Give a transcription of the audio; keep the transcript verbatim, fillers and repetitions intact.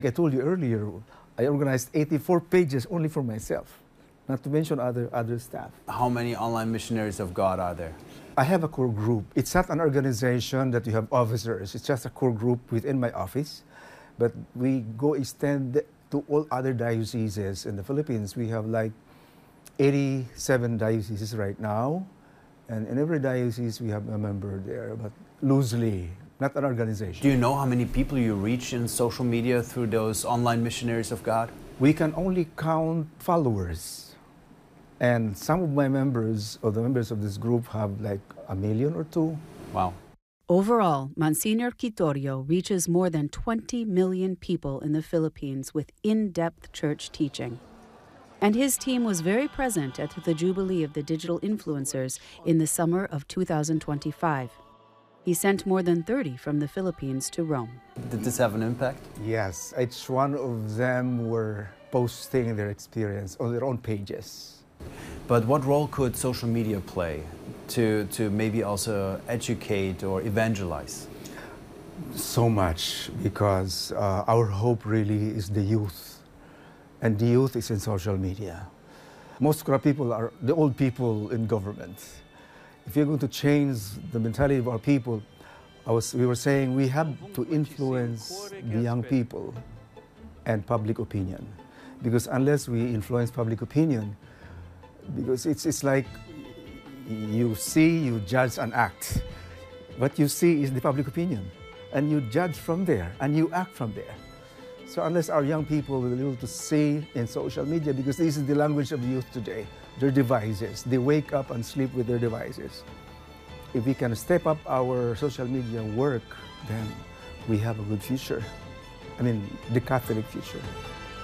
I told you earlier, I organized eighty-four pages only for myself, not to mention other, other staff. How many online missionaries of God are there? I have a core group. It's not an organization that you have officers. It's just a core group within my office. But we go extend to all other dioceses in the Philippines. We have like eighty-seven dioceses right now. And in every diocese, we have a member there, but loosely, not an organization. Do you know how many people you reach in social media through those online missionaries of God? We can only count followers. And some of my members, or the members of this group, have like a million or two. Wow. Overall, Monsignor Quitorio reaches more than twenty million people in the Philippines with in-depth church teaching. And his team was very present at the Jubilee of the Digital Influencers in the summer of two thousand twenty-five. He sent more than thirty from the Philippines to Rome. Did this have an impact? Yes, each one of them were posting their experience on their own pages. But what role could social media play to, to maybe also educate or evangelize? So much, because uh, our hope really is the youth. And the youth is in social media. Most of our people are the old people in government. If you're going to change the mentality of our people, I was, we were saying we have to influence the young people and public opinion. Because unless we influence public opinion, because it's, it's like you see, you judge an act. What you see is the public opinion. And you judge from there, and you act from there. So unless our young people will be able to see in social media, because this is the language of the youth today, their devices. They wake up and sleep with their devices. If we can step up our social media work, then we have a good future. I mean, the Catholic future.